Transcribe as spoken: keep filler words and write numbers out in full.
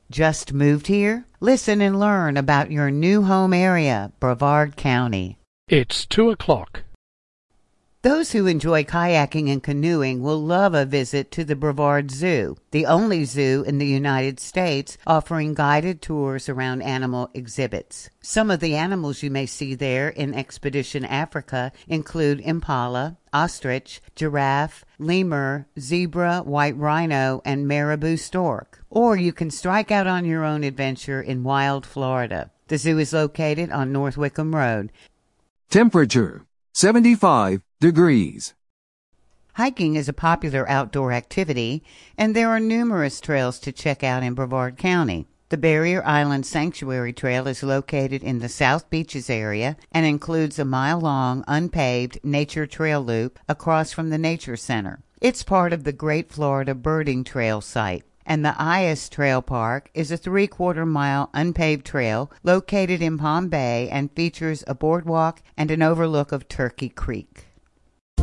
Just moved here? Listen and learn about your new home area, Brevard County. It's two o'clock. Those who enjoy kayaking and canoeing will love a visit to the Brevard Zoo, the only zoo in the United States offering guided tours around animal exhibits. Some of the animals you may see there in Expedition Africa include impala, ostrich, giraffe, lemur, zebra, white rhino, and marabou stork. Or you can strike out on your own adventure in wild Florida. The zoo is located on North Wickham Road. Temperature seventy-five degrees. Hiking is a popular outdoor activity, and there are numerous trails to check out in Brevard County. The Barrier Island Sanctuary Trail is located in the South Beaches area and includes a mile-long, unpaved nature trail loop across from the Nature Center. It's part of the Great Florida Birding Trail site. And the Ias Trail Park is a three-quarter mile unpaved trail located in Palm Bay and features a boardwalk and an overlook of Turkey Creek.